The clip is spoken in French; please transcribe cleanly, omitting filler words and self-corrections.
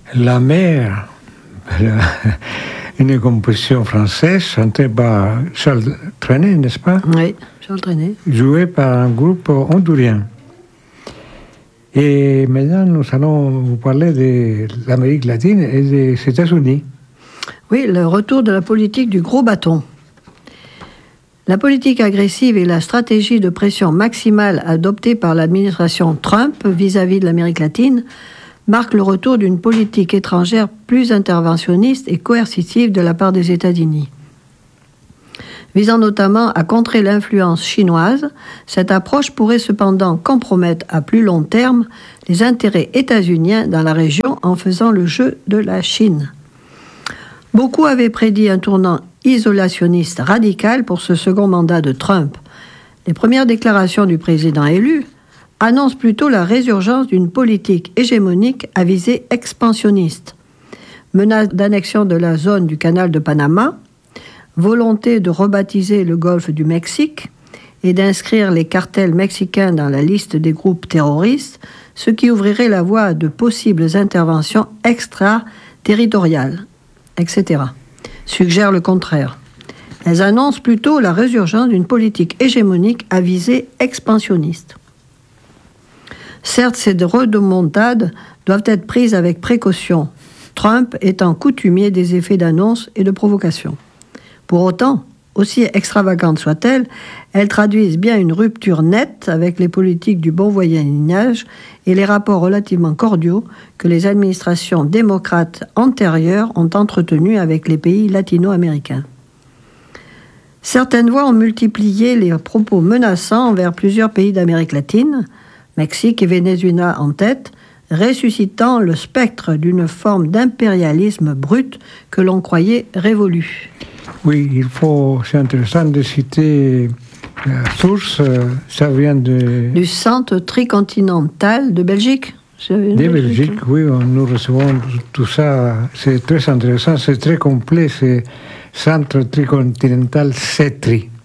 La mer, une composition française chantée par Charles Trenet, n'est-ce pas? Oui, Charles Trenet. Jouée par un groupe hondurien. Et maintenant, nous allons vous parler de l'Amérique latine et des États-Unis. Oui, le retour de la politique du gros bâton. La politique agressive et la stratégie de pression maximale adoptée par l'administration Trump vis-à-vis de l'Amérique latine marquent le retour d'une politique étrangère plus interventionniste et coercitive de la part des États-Unis. Visant notamment à contrer l'influence chinoise, cette approche pourrait cependant compromettre à plus long terme les intérêts états-uniens dans la région en faisant le jeu de la Chine. Beaucoup avaient prédit un tournant isolationniste radical pour ce second mandat de Trump. Les premières déclarations du président élu annoncent plutôt la résurgence d'une politique hégémonique à visée expansionniste. Menace d'annexion de la zone du canal de Panama, volonté de rebaptiser le golfe du Mexique et d'inscrire les cartels mexicains dans la liste des groupes terroristes, ce qui ouvrirait la voie à de possibles interventions extraterritoriales, etc. Suggèrent le contraire. Elles annoncent plutôt la résurgence d'une politique hégémonique à visée expansionniste. Certes, ces remontades doivent être prises avec précaution, Trump étant coutumier des effets d'annonce et de provocation. Pour autant, aussi extravagantes soient-elles, elles traduisent bien une rupture nette avec les politiques du bon voisinage et les rapports relativement cordiaux que les administrations démocrates antérieures ont entretenus avec les pays latino-américains. Certaines voix ont multiplié les propos menaçants envers plusieurs pays d'Amérique latine, Mexique et Venezuela en tête, ressuscitant le spectre d'une forme d'impérialisme brut que l'on croyait révolue. Oui, c'est intéressant de citer la source, ça vient du Centre tricontinental de Belgique. De Belgique, oui, nous recevons tout ça, c'est très intéressant, c'est très complet, c'est Centre tricontinental CETRI.